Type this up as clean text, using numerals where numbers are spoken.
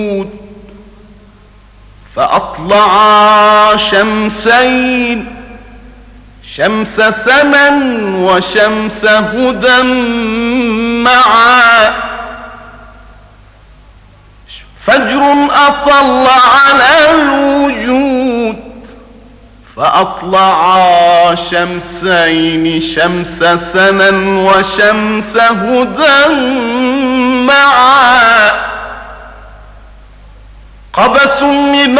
فأطلعا شمسين، شمس سما وشمس هدى معا، فجر أطل على الوجود، فأطلعا شمسين، شمس سما وشمس هدى معا، قبس من